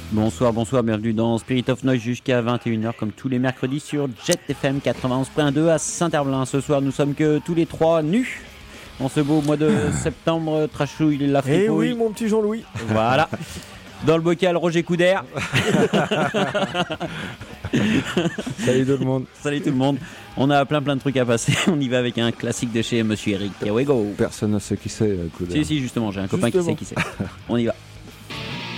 Bonsoir, bienvenue dans Spirit of Noise jusqu'à 21h comme tous les mercredis sur Jet FM 91.2 à Saint-Herblain. Ce soir nous sommes que tous les trois nus en ce beau mois de septembre, trashouille la fripouille. Eh oui mon petit Jean-Louis. Voilà. Dans le bocal Roger Coudert. Salut tout le monde. Salut tout le monde. On a plein de trucs à passer. On y va avec un classique de chez Monsieur Eric. Here we go. Personne ne sait qui c'est Coudert. Si justement j'ai un copain qui sait qui c'est. On y va.